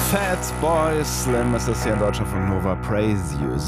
Fatboy Slim ist es hier in Deutschland von Nova Praise You.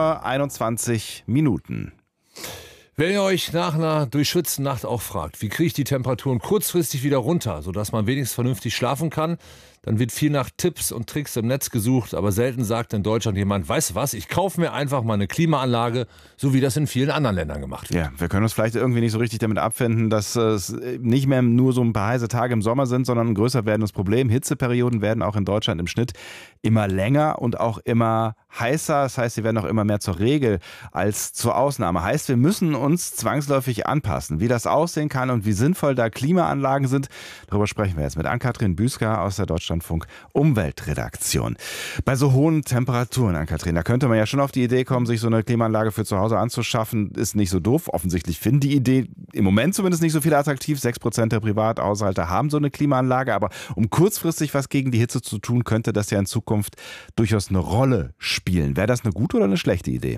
7:21 Minuten. Wenn ihr euch nach einer durchschwitzten Nacht auch fragt, wie kriege ich die Temperaturen kurzfristig wieder runter, sodass man wenigstens vernünftig schlafen kann, dann wird viel nach Tipps und Tricks im Netz gesucht, aber selten sagt in Deutschland jemand, weißt du was, ich kaufe mir einfach mal eine Klimaanlage, so wie das in vielen anderen Ländern gemacht wird. Ja, wir können uns vielleicht irgendwie nicht so richtig damit abfinden, dass es nicht mehr nur so ein paar heiße Tage im Sommer sind, sondern ein größer werdendes Problem. Hitzeperioden werden auch in Deutschland im Schnitt immer länger und auch immer heißer. Das heißt, sie werden auch immer mehr zur Regel als zur Ausnahme. Heißt, wir müssen uns zwangsläufig anpassen. Wie das aussehen kann und wie sinnvoll da Klimaanlagen sind, darüber sprechen wir jetzt mit Ann-Kathrin Büsker aus der Deutschlandfunk Umweltredaktion. Bei so hohen Temperaturen, Ann-Kathrin, da könnte man ja schon auf die Idee kommen, sich so eine Klimaanlage für zu Hause anzuschaffen. Ist nicht so doof. Offensichtlich finden die Idee im Moment zumindest nicht so viele attraktiv. 6% der Privathaushalte haben so eine Klimaanlage. Aber um kurzfristig was gegen die Hitze zu tun, könnte das ja in Zukunft durchaus eine Rolle spielen. Wäre das eine gute oder eine schlechte Idee?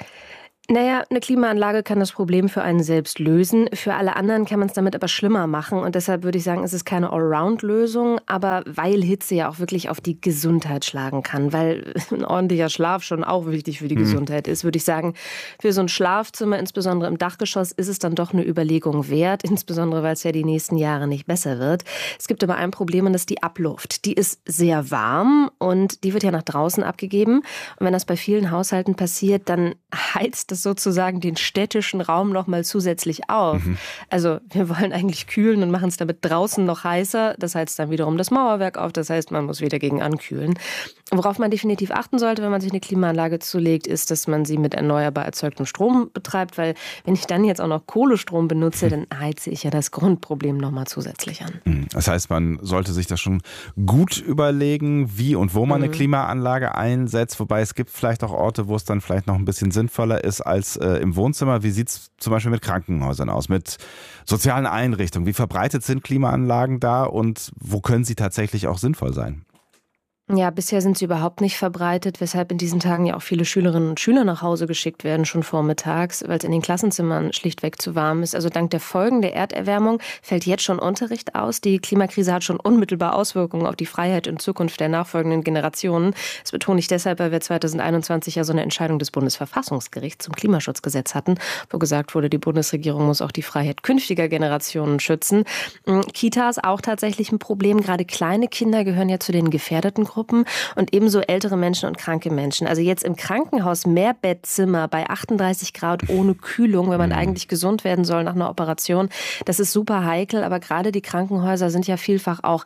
Naja, eine Klimaanlage kann das Problem für einen selbst lösen. Für alle anderen kann man es damit aber schlimmer machen. Und deshalb würde ich sagen, es ist keine Allround-Lösung. Aber weil Hitze ja auch wirklich auf die Gesundheit schlagen kann, weil ein ordentlicher Schlaf schon auch wichtig für die Gesundheit ist, würde ich sagen, für so ein Schlafzimmer, insbesondere im Dachgeschoss, ist es dann doch eine Überlegung wert. Insbesondere, weil es ja die nächsten Jahre nicht besser wird. Es gibt aber ein Problem und das ist die Abluft. Die ist sehr warm und die wird ja nach draußen abgegeben. Und wenn das bei vielen Haushalten passiert, dann heizt das sozusagen den städtischen Raum noch mal zusätzlich auf. Also wir wollen eigentlich kühlen und machen es damit draußen noch heißer. Das heizt dann wiederum das Mauerwerk auf. Das heißt, man muss wieder gegen ankühlen. Worauf man definitiv achten sollte, wenn man sich eine Klimaanlage zulegt, ist, dass man sie mit erneuerbar erzeugtem Strom betreibt. Weil wenn ich dann jetzt auch noch Kohlestrom benutze, dann heize ich ja das Grundproblem noch mal zusätzlich an. Das heißt, man sollte sich das schon gut überlegen, wie und wo man eine Klimaanlage einsetzt. Wobei es gibt vielleicht auch Orte, wo es dann vielleicht noch ein bisschen sinnvoller ist als im Wohnzimmer. Wie sieht es zum Beispiel mit Krankenhäusern aus, mit sozialen Einrichtungen? Wie verbreitet sind Klimaanlagen da und wo können sie tatsächlich auch sinnvoll sein? Ja, bisher sind sie überhaupt nicht verbreitet, weshalb in diesen Tagen ja auch viele Schülerinnen und Schüler nach Hause geschickt werden, schon vormittags, weil es in den Klassenzimmern schlichtweg zu warm ist. Also dank der Folgen der Erderwärmung fällt jetzt schon Unterricht aus. Die Klimakrise hat schon unmittelbar Auswirkungen auf die Freiheit und Zukunft der nachfolgenden Generationen. Das betone ich deshalb, weil wir 2021 ja so eine Entscheidung des Bundesverfassungsgerichts zum Klimaschutzgesetz hatten, wo gesagt wurde, die Bundesregierung muss auch die Freiheit künftiger Generationen schützen. Kitas auch tatsächlich ein Problem. Gerade kleine Kinder gehören ja zu den gefährdeten Gruppen. Und ebenso ältere Menschen und kranke Menschen. Also jetzt im Krankenhaus Mehrbettzimmer bei 38 Grad ohne Kühlung, wenn man eigentlich gesund werden soll nach einer Operation. Das ist super heikel, aber gerade die Krankenhäuser sind ja vielfach auch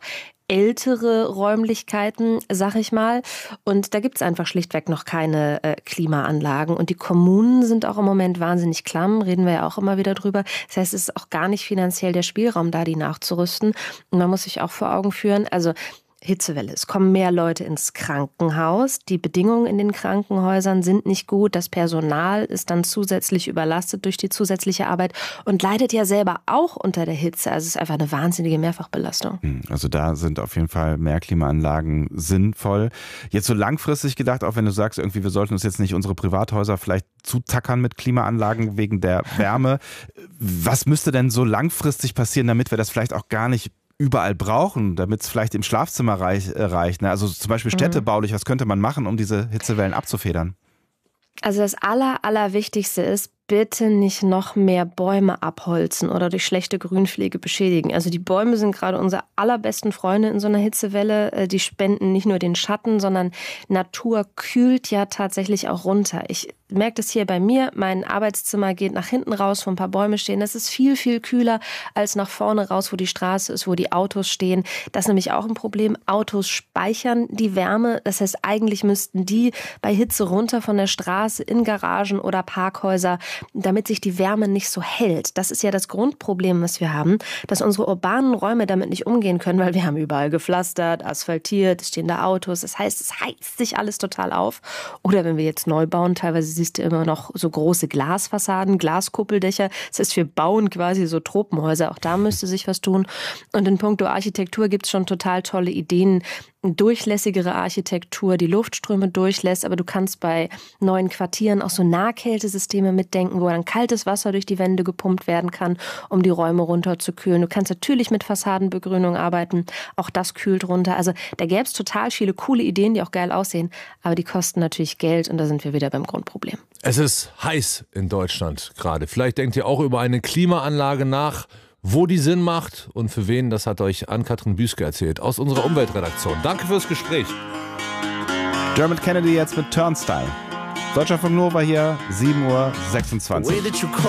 ältere Räumlichkeiten, sag ich mal. Und da gibt es einfach schlichtweg noch keine Klimaanlagen. Und die Kommunen sind auch im Moment wahnsinnig klamm, reden wir ja auch immer wieder drüber. Das heißt, es ist auch gar nicht finanziell der Spielraum da, die nachzurüsten. Und man muss sich auch vor Augen führen, also Hitzewelle. Es kommen mehr Leute ins Krankenhaus. Die Bedingungen in den Krankenhäusern sind nicht gut. Das Personal ist dann zusätzlich überlastet durch die zusätzliche Arbeit und leidet ja selber auch unter der Hitze. Also es ist einfach eine wahnsinnige Mehrfachbelastung. Also da sind auf jeden Fall mehr Klimaanlagen sinnvoll. Jetzt so langfristig gedacht, auch wenn du sagst, irgendwie wir sollten uns jetzt nicht unsere Privathäuser vielleicht zutackern mit Klimaanlagen wegen der Wärme. Was müsste denn so langfristig passieren, damit wir das vielleicht auch gar nicht überall brauchen, damit es vielleicht im Schlafzimmer reicht? Ne? Also zum Beispiel städtebaulich, was könnte man machen, um diese Hitzewellen abzufedern? Also das Allerwichtigste ist, bitte nicht noch mehr Bäume abholzen oder durch schlechte Grünpflege beschädigen. Also die Bäume sind gerade unsere allerbesten Freunde in so einer Hitzewelle. Die spenden nicht nur den Schatten, sondern Natur kühlt ja tatsächlich auch runter. Ich merke das hier bei mir. Mein Arbeitszimmer geht nach hinten raus, wo ein paar Bäume stehen. Das ist viel, viel kühler als nach vorne raus, wo die Straße ist, wo die Autos stehen. Das ist nämlich auch ein Problem. Autos speichern die Wärme. Das heißt, eigentlich müssten die bei Hitze runter von der Straße in Garagen oder Parkhäuser, damit sich die Wärme nicht so hält. Das ist ja das Grundproblem, was wir haben, dass unsere urbanen Räume damit nicht umgehen können, weil wir haben überall gepflastert, asphaltiert, es stehen da Autos. Das heißt, es heizt sich alles total auf. Oder wenn wir jetzt neu bauen, teilweise siehst du immer noch so große Glasfassaden, Glaskuppeldächer. Das heißt, wir bauen quasi so Tropenhäuser. Auch da müsste sich was tun. Und in puncto Architektur gibt es schon total tolle Ideen. durchlässigere Architektur, die Luftströme durchlässt, aber du kannst bei neuen Quartieren auch so Nahkältesysteme mitdenken, wo dann kaltes Wasser durch die Wände gepumpt werden kann, um die Räume runterzukühlen. Du kannst natürlich mit Fassadenbegrünung arbeiten, auch das kühlt runter. Also da gäbe es total viele coole Ideen, die auch geil aussehen, aber die kosten natürlich Geld und da sind wir wieder beim Grundproblem. Es ist heiß in Deutschland gerade. Vielleicht denkt ihr auch über eine Klimaanlage nach, wo die Sinn macht und für wen, das hat euch Ann-Kathrin Büske erzählt aus unserer Umweltredaktion. Danke fürs Gespräch. Dermot Kennedy jetzt mit Turnstile. Deutscher Funk Nova hier, 7:26 Uhr.